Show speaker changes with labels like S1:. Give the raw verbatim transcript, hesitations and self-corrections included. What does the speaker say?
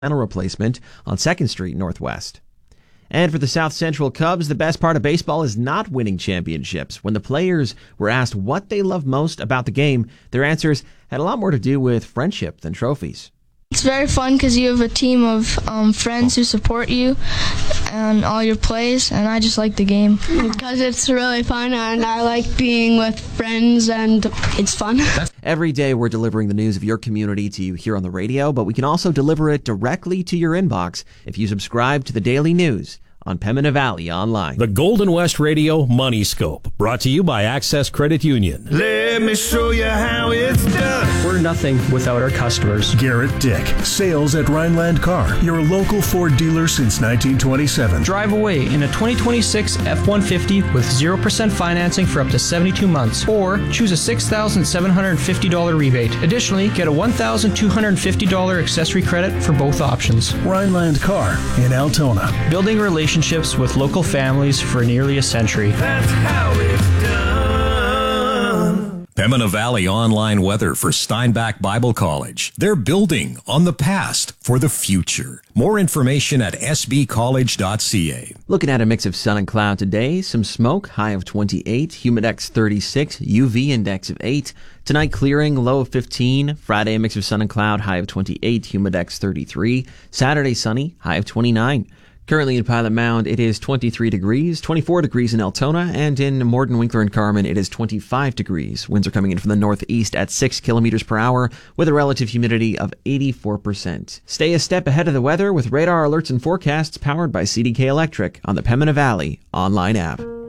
S1: Final replacement on second Street Northwest. And for the South Central Cubs, the best part of baseball is not winning championships. When the players were asked what they loved most about the game, their answers had a lot more to do with friendship than trophies.
S2: It's very fun because you have a team of um, friends who support you on all your plays, and I just like the game.
S3: Because it's really fun, and I like being with friends, and it's fun.
S1: Every day we're delivering the news of your community to you here on the radio, but we can also deliver it directly to your inbox if you subscribe to the Daily News on Pembina Valley Online.
S4: The Golden West Radio Money Scope, brought to you by Access Credit Union.
S5: Let me show you how it's done.
S6: We're nothing without our customers.
S7: Garrett Dick, sales at Rhineland Car, your local Ford dealer since nineteen twenty-seven.
S6: Drive away in a twenty twenty-six F one fifty with zero percent financing for up to seventy-two months, or choose a six thousand seven hundred fifty dollars rebate. Additionally, get a one thousand two hundred fifty dollars accessory credit for both options.
S7: Rhineland Car in Altona.
S6: Building relationships with local families for nearly a century.
S5: That's how it's done.
S4: Pembina Valley Online weather for Steinbach Bible College. They're building on the past for the future. More information at s b college dot c a.
S1: Looking at a mix of sun and cloud today, some smoke, high of twenty-eight, humidex thirty-six, U V index of eight. Tonight clearing, low of fifteen. Friday a mix of sun and cloud, high of twenty-eight, humidex thirty-three. Saturday sunny, high of twenty-nine. Currently in Pilot Mound, it is twenty-three degrees, twenty-four degrees in Altona, and in Morden, Winkler, and Carman, it is twenty-five degrees. Winds are coming in from the northeast at six kilometers per hour with a relative humidity of eighty-four percent. Stay a step ahead of the weather with radar alerts and forecasts powered by C D K Electric on the Pembina Valley Online app.